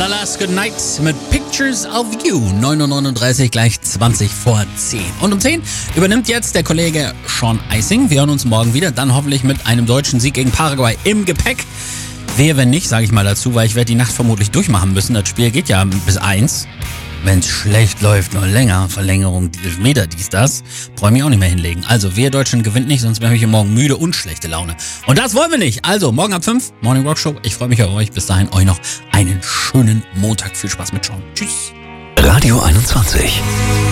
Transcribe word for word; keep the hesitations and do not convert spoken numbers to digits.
The Last Good Night mit Pictures of You. neun Uhr neununddreißig, gleich zwanzig vor zehn. Und um zehn übernimmt jetzt der Kollege Sean Eising. Wir hören uns morgen wieder, dann hoffentlich mit einem deutschen Sieg gegen Paraguay im Gepäck. Wehe, wenn nicht, sage ich mal dazu, weil ich werde die Nacht vermutlich durchmachen müssen. Das Spiel geht ja bis eins. Wenn es schlecht läuft, noch länger. Verlängerung, Meter, dies, das. Brauche ich mich auch nicht mehr hinlegen. Also, wir Deutschen gewinnt nicht, sonst wäre ich hier morgen müde und schlechte Laune. Und das wollen wir nicht. Also, morgen ab fünf, Morning Rock Show. Ich freue mich auf euch. Bis dahin, euch noch einen schönen Montag. Viel Spaß mit Sean. Tschüss. Radio einundzwanzig.